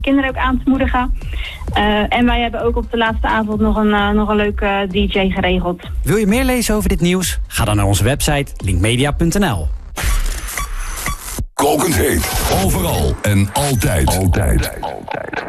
kinderen ook aan te moedigen. En wij hebben ook op de laatste avond nog een leuke DJ geregeld. Wil je meer lezen over dit nieuws? Ga dan naar onze website linkmedia.nl. Kokend heet. Overal en altijd.